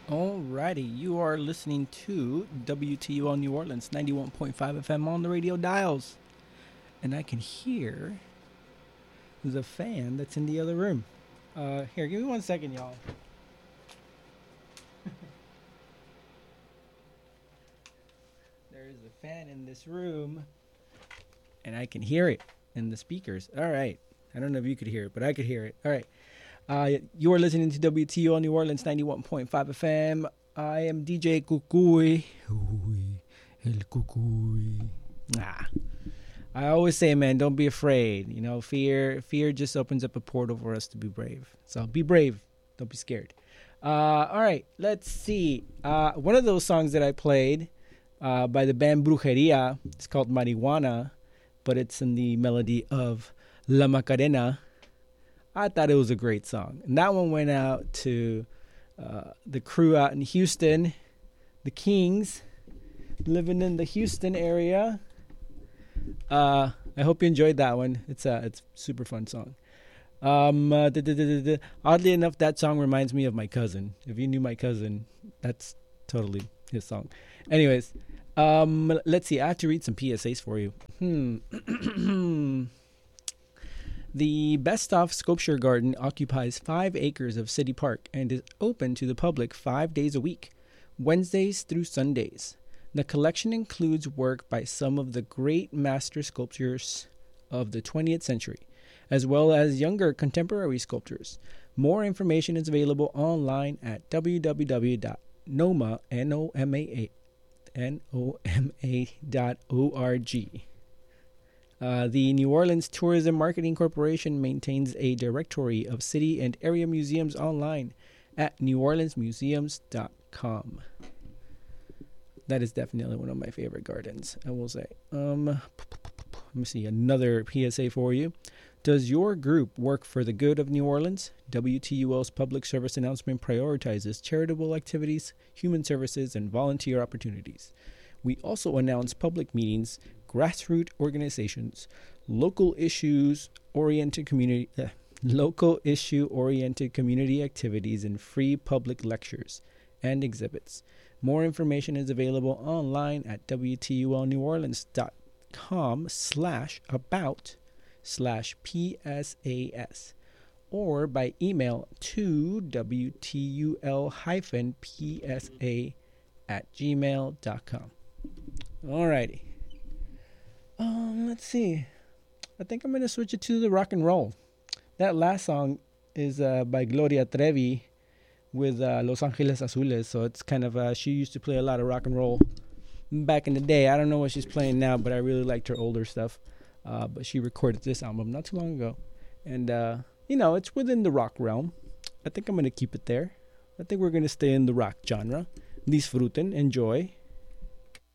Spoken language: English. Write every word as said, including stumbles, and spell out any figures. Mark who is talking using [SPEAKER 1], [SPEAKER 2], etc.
[SPEAKER 1] Alrighty, you are listening to W T U L New Orleans ninety-one point five F M on the radio dials. And I can hear the fan that's in the other room. Uh, here, give me one second, y'all. There is a fan in this room, and I can hear it in the speakers. All right. I don't know if you could hear it, but I could hear it. All right. Uh, you are listening to W T U L New Orleans ninety-one point five F M. I am D J Cucuy. Uy, el Cucuy. Ah. I always say, man, don't be afraid. You know, fear fear just opens up a portal for us to be brave. So be brave. Don't be scared. Uh, all right, let's see. Uh, one of those songs that I played uh, by the band Brujeria, it's called Marijuana, but it's in the melody of La Macarena. I thought it was a great song. And that one went out to uh, the crew out in Houston, the Kings, living in the Houston area. Uh, I hope you enjoyed that one. It's a it's a super fun song. Um, uh, da, da, da, da, da. Oddly enough, that song reminds me of my cousin. If you knew my cousin, that's totally his song. Anyways, um, let's see. I have to read some P S As for you. Hmm. The Best Off Sculpture Garden occupies five acres of City Park and is open to the public five days a week, Wednesdays through Sundays. The collection includes work by some of the great master sculptors of the twentieth century, as well as younger contemporary sculptors. More information is available online at w w w dot noma dot org. Uh, the New Orleans Tourism Marketing Corporation maintains a directory of city and area museums online at new orleans museums dot com. That is definitely one of my favorite gardens, I will say. Um, let me see, another P S A for you. Does your group work for the good of New Orleans? W T U L's public service announcement prioritizes charitable activities, human services, and volunteer opportunities. We also announce public meetings, grassroots organizations, local issues-oriented community, uh, local issue-oriented community activities, and free public lectures and exhibits. More information is available online at w t u l new orleans dot com slash about slash P S A S or by email to W T U L hyphen P S A at gmail dot com. Alrighty. Um, let's see. I think I'm going to switch it to the rock and roll. That last song is uh, by Gloria Trevi with uh, Los Angeles Azules, so it's kind of uh, she used to play a lot of rock and roll back in the day. I don't know what she's playing now, but I really liked her older stuff. Uh, but she recorded this album not too long ago, and uh, you know, it's within the rock realm. I think I'm gonna keep it there. I think we're gonna stay in the rock genre. Disfruten, enjoy.